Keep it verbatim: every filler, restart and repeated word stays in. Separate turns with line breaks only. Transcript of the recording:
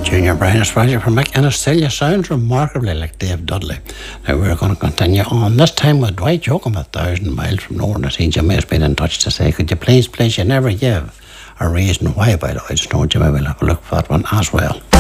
Junior Bryan's project from McAnastasia sounds remarkably like Dave Dudley. Now we're going to continue on, this time with Dwight Yoakam, a thousand miles from Northern. I see Jimmy has been in touch to say, could you please, please, you never give a reason why, by the way. I just know Jimmy will have a look for that one as well.